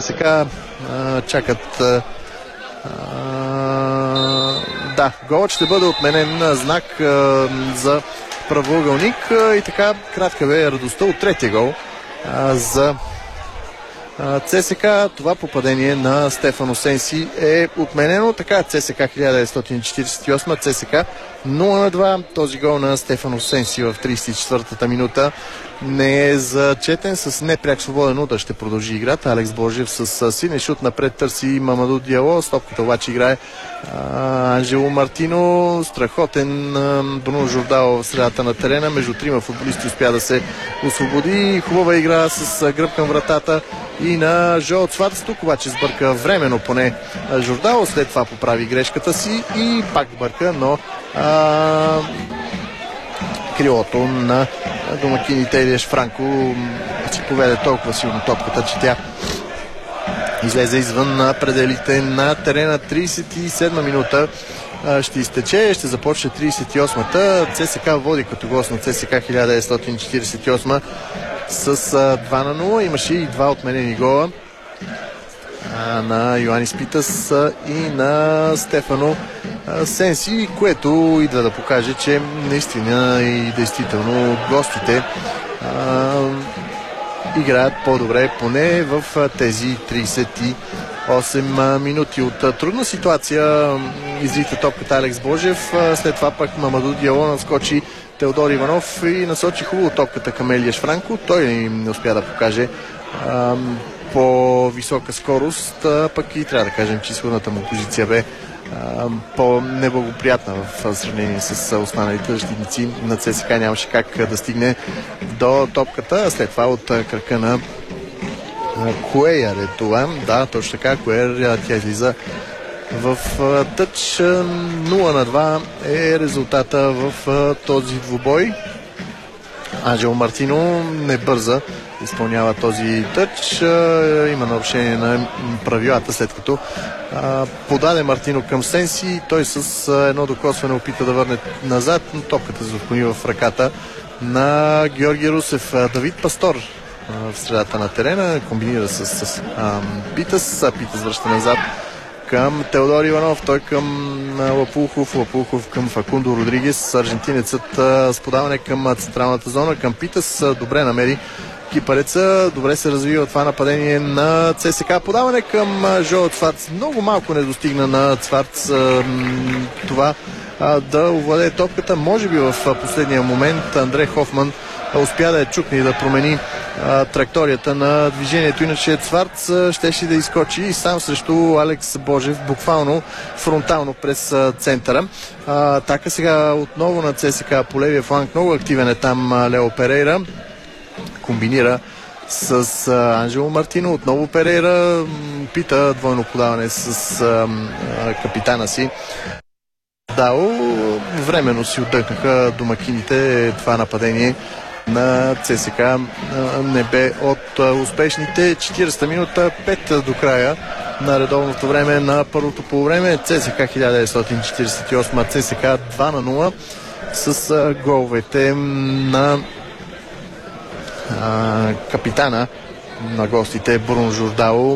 ЦСКА чакат. Да, голът ще бъде отменен, знак за правоъгълник и така кратка бе радостта от третия гол за ЦСКА. Това попадение на Стефано Сенси е отменено. Така ЦСКА 1948, ЦСКА 0-2. Този гол на Стефано Сенси в 34-та минута не е зачетен. С непряк свободен удар ще продължи играта. Алекс Божев с силен шут напред търси Мамаду Диало. Стопката обаче играе Анжело Мартино. Страхотен Бруно Жордао в средата на терена. Между трима футболисти успя да се освободи. Хубава игра с гръб към вратата и на Жоел Цварц. Тук обаче сбърка временно поне Жордао. След това поправи грешката си и пак бърка, но крилото на домакините Илиеш Франко си поведе толкова силно топката, че тя излезе извън пределите на терена. 37 минута ще изтече, ще започне 38-та. ЦСКА води като гост на ЦСКА 1948 с 2-0. Имаше и два отменени гола на Йоанис Питас и на Стефано Сенси, което идва да покаже, че наистина и действително гостите играят по-добре, поне в тези 38 минути. От трудна ситуация изрита топката Алекс Божев, след това пък Мамаду Диало наскочи Теодор Иванов и насочи хубаво топката към Илиеш Франко. Той не успя да покаже по-висока скорост, пък и трябва да кажем, че изходната му позиция бе по-неблагоприятна в сравнение с останалите защитници на ЦСКА. Нямаше как да стигне до топката. След това от крака на Куейер е това. Да, точно така, Куейер, тя излиза в тъч. 0-2 е резултата в този двубой. Анжело Мартино не бърза, изпълнява този тъч. Има нарушение на правилата, след като подаде Мартино към Сенси. Той с едно докосване опита да върне назад, но топката се отклони в ръката на Георги Русев. Давид Пастор в средата на терена комбинира с Питас. Питас връща назад към Теодор Иванов, той към Лапулхов към Факундо Родригес. Аржентинецът с подаване към централната зона, към Питас. Добре намери кипареца, добре се развива това нападение на ЦСКА. Подаване към Жоел Цварц. Много малко не достигна на Цварц това да овладее топката. Може би в последния момент Андре Хофман успя да я чукне и да промени траекторията на движението. Иначе Цварц щеше да изскочи сам срещу Алекс Божев, буквално фронтално през центъра. Така сега отново на ЦСКА по левия фланг. Много активен е там Лео Перейра. Комбинира с Анжело Мартино. Отново Перейра пита двойно подаване с капитана си. Дао. Временно си отдъхнаха домакините. Това нападение на ЦСКА не бе от успешните. 40-та минута, 5 до края на редовното време на първото полувреме. ЦСКА 1948, ЦСКА 2-0 с головете на капитана на гостите Бруно Жордао.